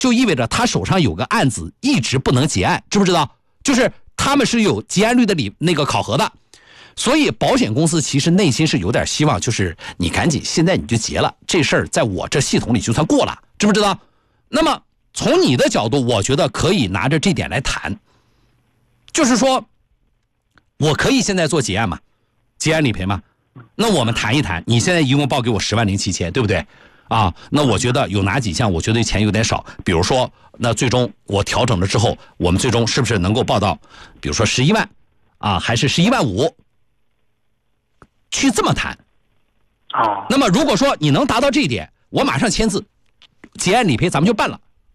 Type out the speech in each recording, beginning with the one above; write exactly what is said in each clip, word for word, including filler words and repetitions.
就意味着他手上有个案子一直不能结案，知不知道？就是他们是有结案率的理那个考核的，所以保险公司其实内心是有点希望，就是你赶紧现在你就结了，这事儿在我这系统里就算过了，知不知道？那么从你的角度，我觉得可以拿着这点来谈，就是说我可以现在做结案嘛，结案理赔嘛，那我们谈一谈，你现在一共报给我十万零七千，对不对？啊，那我觉得有哪几项我觉得钱有点少，比如说那最终我调整了之后，我们最终是不是能够报到比如说十一万啊，还是十一万五，去这么谈啊。 那么如果说你能达到这一点，我马上签字，结案理赔咱们就办了，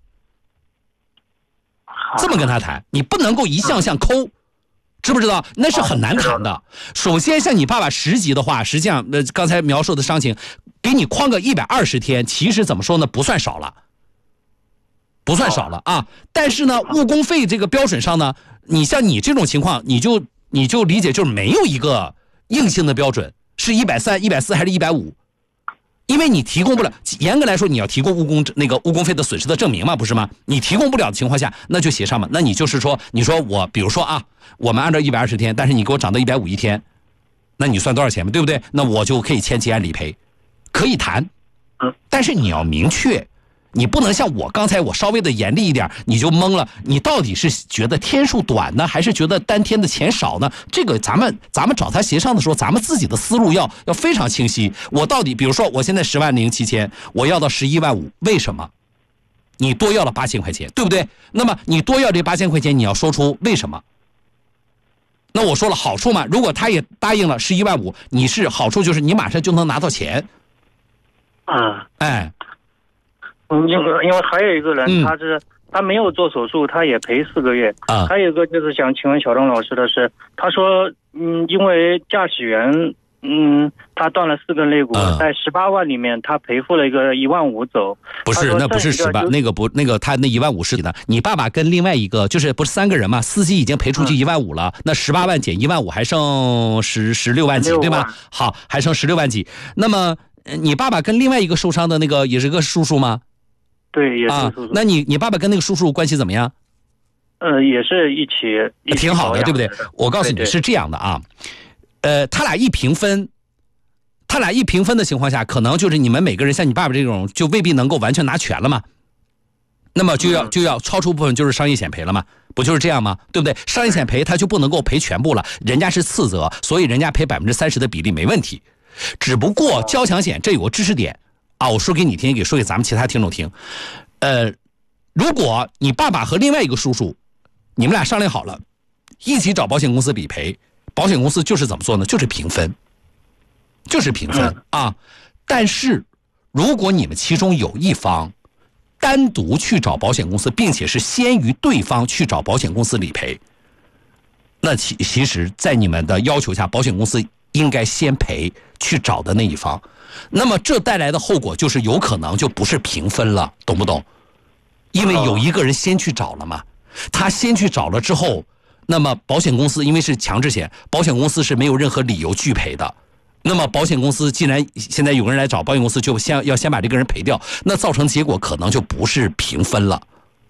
这么跟他谈，你不能够一项项抠，知不知道？那是很难谈的。首先像你爸爸十级的话，实际上呃刚才描述的伤情给你框个一百二十天，其实怎么说呢，不算少了，不算少了啊。但是呢，误工费这个标准上呢，你像你这种情况，你就你就理解就是没有一个硬性的标准，是一百三、一百四还是一百五？因为你提供不了，严格来说你要提供误工那个误工费的损失的证明嘛，不是吗？你提供不了的情况下，那就协商嘛。那你就是说，你说我比如说啊，我们按照一百二十天，但是你给我涨到一百五一天，那你算多少钱嘛，对不对？那我就可以签结案理赔，可以谈，但是你要明确，你不能像我刚才我稍微的严厉一点，你就懵了。你到底是觉得天数短呢，还是觉得单天的钱少呢？这个咱们咱们找他协商的时候，咱们自己的思路要要非常清晰。我到底，比如说我现在十万零七千，我要到十一万五，为什么？你多要了八千块钱，对不对？那么你多要这八千块钱，你要说出为什么？那我说了好处嘛，如果他也答应了十一万五，你是好处就是你马上就能拿到钱。 嗯， 哎。 嗯，因为因为还有一个人，嗯、他是他没有做手术，他也赔四个月。啊，还有一个就是想请问小张老师的是，他说，嗯，因为驾驶员，嗯，他断了四根肋骨，啊、在十八万里面，他赔付了一个一万五走。 不是，那不是十八，那个不，那个他那一万五是的。你爸爸跟另外一个就是不是三个人嘛？司机已经赔出去一万五了，嗯、那十八万减一万五还剩十十六万几，对吗？好，还剩十六万几。那么你爸爸跟另外一个受伤的那个也是个叔叔吗？ 对，也是叔叔。 啊，那你你爸爸跟那个叔叔关系怎么样？ 呃，也是一起，一起挺好的，对不对？我告诉你是这样的啊，呃，他俩一平分，他俩一平分的情况下，可能就是你们每个人像你爸爸这种，就未必能够完全拿全了嘛。那么就要就要超出部分就是商业险赔了嘛，不就是这样吗？对不对？商业险赔他就不能够赔全部了，人家是次责，所以人家赔百分之三十的比例没问题。只不过交强险这有个知识点。啊，我说给你听，也说给咱们其他听众听。呃，如果你爸爸和另外一个叔叔，你们俩商量好了，一起找保险公司理赔，保险公司就是怎么做呢？就是平分，就是平分啊。但是，如果你们其中有一方单独去找保险公司，并且是先于对方去找保险公司理赔，那其其实，在你们的要求下，保险公司应该先赔去找的那一方。那么这带来的后果就是有可能就不是平分了，懂不懂？因为有一个人先去找了嘛，他先去找了之后，那么保险公司因为是强制险，保险公司是没有任何理由拒赔的。那么保险公司既然现在有个人来找，保险公司就先要先把这个人赔掉，那造成结果可能就不是平分了。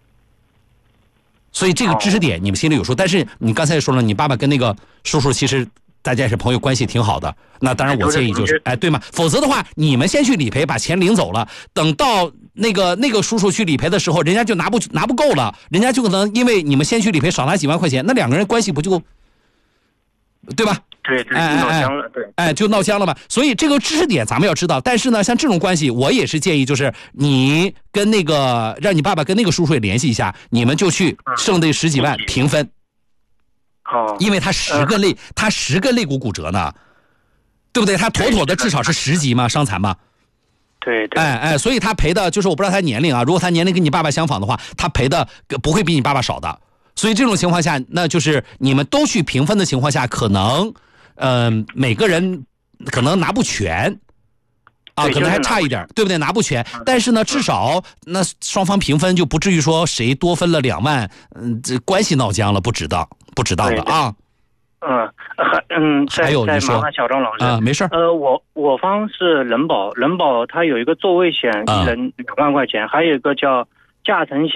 所以这个知识点你们心里有数。但是你刚才也说了，你爸爸跟那个叔叔其实大家是朋友，关系挺好的。那当然我建议就是，哎，对吗？否则的话，你们先去理赔，把钱领走了，等到那个那个叔叔去理赔的时候，人家就拿不拿不够了，人家就可能因为你们先去理赔少拿几万块钱，那两个人关系不就对吧？ 对对，闹僵了，对， 哎，就闹僵了嘛。所以这个知识点咱们要知道。但是呢，像这种关系，我也是建议，就是你跟那个让你爸爸跟那个叔叔也联系一下，你们就去剩这十几万平分。 好， 因为他十个肋，他十个肋骨骨折呢，对不对？他妥妥的至少是十级嘛，伤残嘛。 对对。 哎哎，所以他赔的就是我不知道他年龄啊，如果他年龄跟你爸爸相仿的话，他赔的不会比你爸爸少的。所以这种情况下，那就是你们都去平分的情况下，可能，嗯、呃，每个人可能拿不全。啊，可能还差一点，对不对？拿不全，但是呢，至少那双方平分就不至于说谁多分了两万，嗯，这关系闹僵了，不值当，不值当的啊。 嗯，还嗯， 还有你说， 小张老师啊，没事。 呃，我我方是人保，人保它有一个座位险，一人两万块钱，还有一个叫驾乘